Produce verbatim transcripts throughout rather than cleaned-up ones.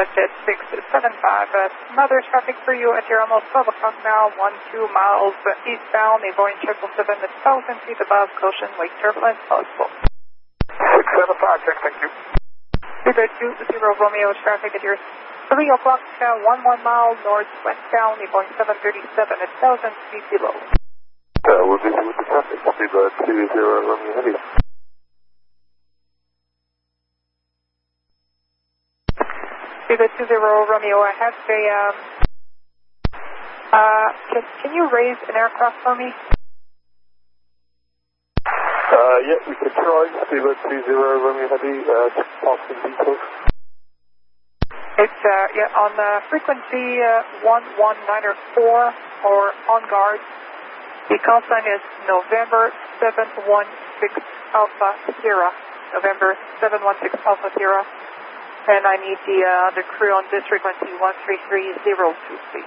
Jet six seven five. Uh, another traffic for you at your almost twelve o'clock now, one two miles uh, eastbound, a Boeing triple seven, one thousand feet above Goshen Lake turbulence possible. six seven five, check, thank you. Zero two zero Romeo traffic at your three o'clock, uh, one one mile northwestbound, a Boeing seven thirty-seven, one thousand feet below. Uh, we'll be with the traffic, Zero two zero Romeo Heavy. Zero two zero Romeo, I have a, um, uh, can, can you raise an aircraft for me? Uh, yeah, we can try, Zero two zero Romeo Heavy, uh, just pass some details. It's, uh, yeah, on uh, frequency uh, one one nine four or on guard. The call sign is November seven one six Alpha Sierra. November seven one six Alpha Sierra. And I need the uh, the crew on this frequency one three three zero two, please.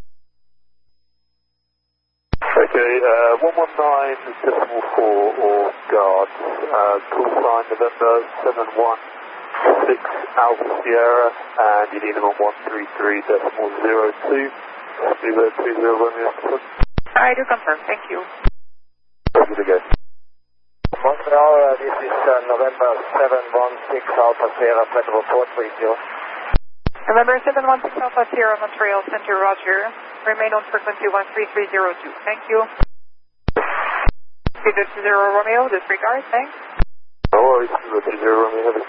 Okay, uh, one one nine decimal four or guard, uh, call sign November seven one six Alpha Sierra, and you need them on one three three decimal zero two, Zero two zero Romeo. I do confirm, thank you. Ready to go. Montreal, uh, this is uh, November seven one six Alpha Sierra, flight four three zero. November seven one six Alpha Sierra, Montreal Center, Roger. Remain on frequency one three three zero two, thank you. Zero two zero Romeo, disregard, thanks. No worries, Zero two zero Romeo Heavy.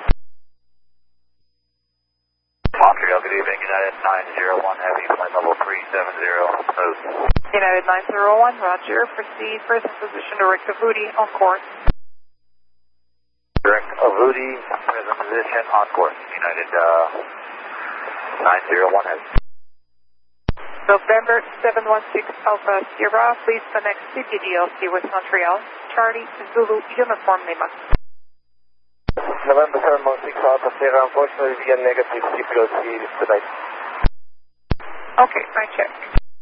Montreal, good evening, United nine zero one Heavy, flight level three seven zero, move. United nine zero one, Roger. Proceed, present position, direct to Voody, on course. Direct Avudi, present position, on course, United uh, nine zero one Heavy. November seven one six Alpha Sierra, please connect C P D L C with Montreal. Charlie, Zulu, uniform Lima. November seven one six Alpha Sierra, unfortunately we get negative C P D L C tonight. Okay, I check.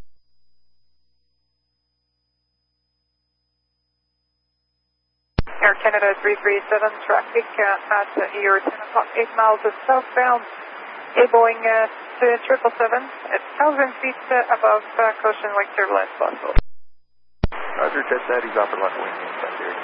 Air Canada three three seven traffic uh, at uh, your ten o'clock, eight miles of southbound. A Boeing uh, triple seven, one thousand feet uh, above uh, Goshen Lake turbulence possible. Roger, Jet Daddy's off at left wing.